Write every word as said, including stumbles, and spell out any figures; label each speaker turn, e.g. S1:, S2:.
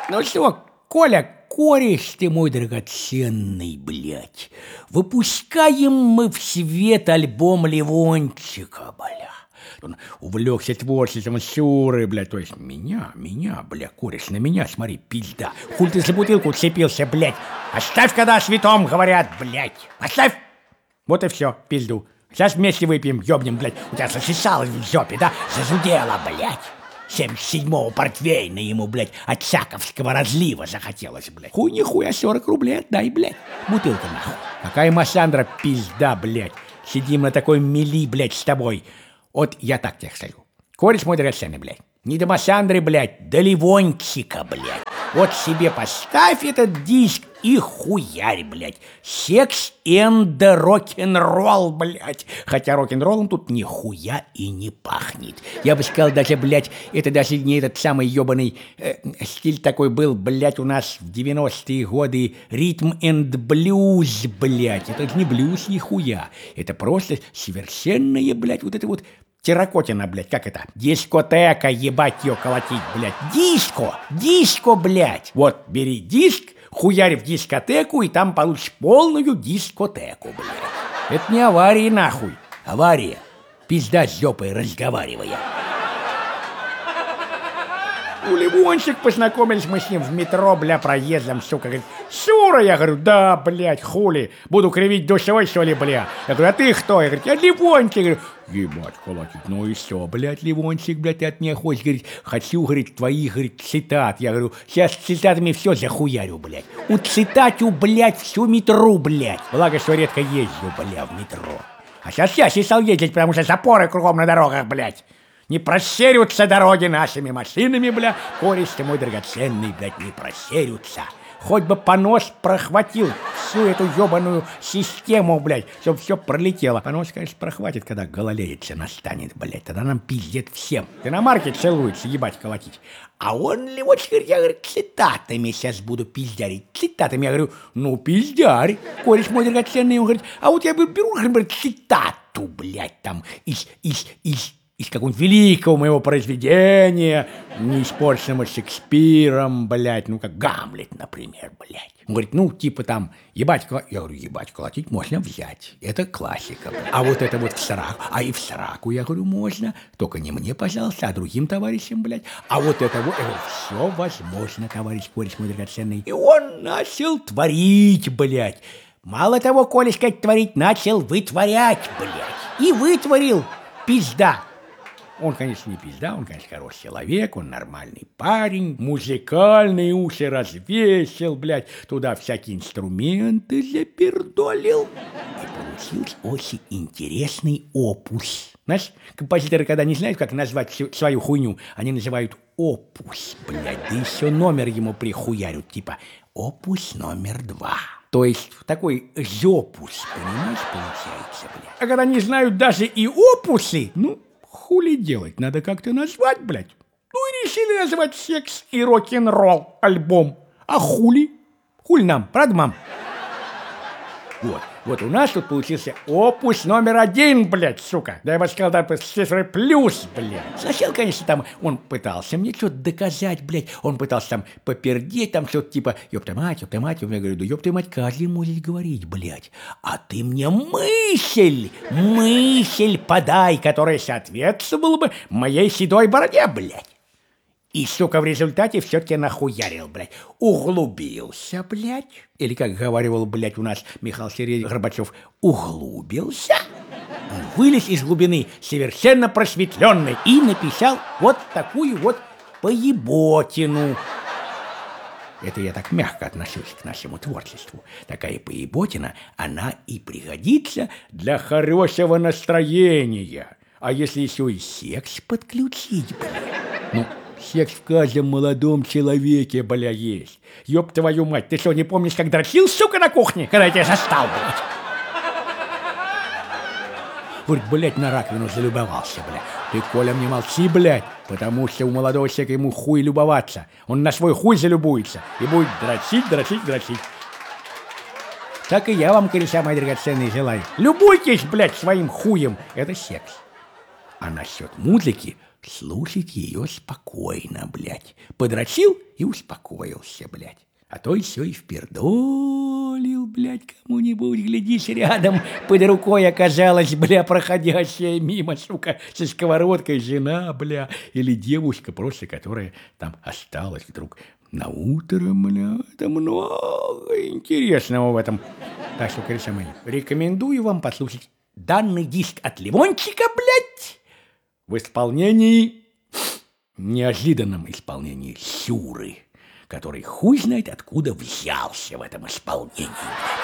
S1: Ну что, Коля, кореш ты мой драгоценный, блядь, выпускаем мы в свет альбом Левончика, бля. Он увлекся творчеством Сюры, блядь, то есть меня, меня, бля, кореш, на меня, смотри, пизда. Хуль ты за бутылку уцепился, блядь. Оставь, когда о святом говорят, блядь. Оставь. Вот и все, пизду. Сейчас вместе выпьем, ёбнем, блядь. У тебя засосалось в жопе, да? Зазудело, блядь. семьдесят седьмого портвейна ему, блядь, от Чаковского разлива захотелось, блядь. Хуй нихуя, сорок рублей отдай, блядь. Бутылка нахуй. Какая Массандра, пизда, блядь. Сидим на такой мели, блядь, с тобой. Вот я так тебе скажу. Кореш мой драгоценный, блядь. Не до Массандры, блядь, до Левончика, блядь. Вот себе поставь этот диск и хуярь, блядь. Секс энд рок-н-ролл, блядь. Хотя рок-н-роллом тут нихуя и не пахнет. Я бы сказал, даже, блядь, это даже не этот самый ебаный э, стиль такой был, блядь, у нас в девяностые годы. Ритм энд блюз, блядь. Это же не блюз нихуя. Это просто совершенное, блядь, вот это вот... Терракотина, блядь, как это? Дискотека, ебать ее колотить, блядь. Диско, диско, блядь. Вот, бери диск, хуярь в дискотеку, и там получишь полную дискотеку, блядь. Это не авария, нахуй. Авария. Пизда с жопой разговаривая. У Левончик познакомились мы с ним в метро, бля, проездом, сука. Говорит, Шура, я говорю, да, блядь, хули. Буду кривить душой, что ли, бля. Я говорю, а ты кто? Я говорю, я Левончик. Я говорю, ебать, колотить, ну и все, блядь, Левончик, блядь, ты от меня хочешь, говорит, хочу, говорит, твоих, говорит, цитат. Я говорю, сейчас с цитатами все захуярю, блядь. У цитатю, блядь, всю метро, блядь. Благо, что редко езжу, бля, в метро. А сейчас я стал ездить, потому что запоры кругом на дорогах, блядь. Не просерются дороги нашими машинами, бля. Кореш ты мой драгоценный, блядь, не просерются. Хоть бы понос прохватил всю эту ебаную систему, блядь, чтоб все пролетело. Понос, конечно, прохватит, когда гололедица настанет, блядь. Тогда нам пиздец всем. Ты на марке целуется, ебать, колотить. А он ли, вот, я говорю, цитатами сейчас буду пиздярить. Цитатами, я говорю, ну, пиздярь. Кореш мой драгоценный, он говорит, а вот я беру, говорит, цитату, блядь, там, из, из, из... из какого-нибудь великого моего произведения, неиспорченного Шекспиром, блядь, ну, как Гамлет, например, блядь. Он говорит, ну, типа там, ебать, колотить. Я говорю, ебать, колотить можно взять. Это классика, блядь. А вот это вот в сраку. А и в сраку, я говорю, можно. Только не мне, пожалуйста, а другим товарищам, блядь. А вот это вот, это все возможно, товарищ кореш мой драгоценный. И он начал творить, блядь. Мало того, Коля, сказать, творить, начал вытворять, блядь. И вытворил, пизда. Он, конечно, не пизда, он, конечно, хороший человек, он нормальный парень, музыкальные уши развесил, блядь, туда всякие инструменты запердолил. И получился очень интересный опус. Знаешь, композиторы, когда не знают, как назвать всю, свою хуйню, они называют опус, блядь, да еще номер ему прихуярят, типа опус номер два. То есть такой жопус, понимаешь, получается, блядь. А когда не знают даже и опусы, ну, хули делать? Надо как-то назвать, блядь. Ну и решили назвать секс и рок-н-ролл альбом. А хули? Хули нам, правда, мам? Вот, вот у нас тут получился опус номер один, блядь, сука. Да я бы сказал, да, с цифрой плюс, блядь. Сначала, конечно, там он пытался мне что-то доказать, блядь. Он пытался там попердеть, там что-то типа, ёпта мать, ёпта мать. Я говорю, да ёпта мать, каждый может говорить, блядь. А ты мне мысль, мысль подай, которая соответствовала бы моей седой бороде, блядь. И, сука, в результате все-таки нахуярил, блядь. Углубился, блядь. Или, как говаривал, блядь, у нас Михаил Сергеевич Горбачев, углубился. Он вылез из глубины, совершенно просветленный, и написал вот такую вот поеботину. Это я так мягко отношусь к нашему творчеству. Такая поеботина, она и пригодится для хорошего настроения. А если еще и секс подключить, блядь, ну... Секс в каждом молодом человеке, бля, есть. Ёб твою мать, ты что, не помнишь, как дрочил, сука, на кухне, когда я тебя застал, блядь? Говорит, блядь, на раковину залюбовался, блядь. Ты, Коля, мне молчи, блядь, потому что у молодого человека ему хуй любоваться. Он на свой хуй залюбуется и будет дрочить, дрочить, дрочить. Так и я вам, кореша мои драгоценные, желаю. Любуйтесь, блядь, своим хуем. Это секс. А насчет музыки... слушать ее спокойно, блядь. Подрочил и успокоился, блядь. А то еще и впердолил, блядь, кому-нибудь, глядишь, рядом под рукой оказалась, бля, проходящая мимо, сука, со сковородкой жена, бля, или девушка просто, которая там осталась вдруг на утро, бля. Это много интересного в этом. Так что, конечно, мои, рекомендую вам послушать данный диск от Левончика, блядь, в исполнении, неожиданном исполнении Сюры, который хуй знает откуда взялся в этом исполнении.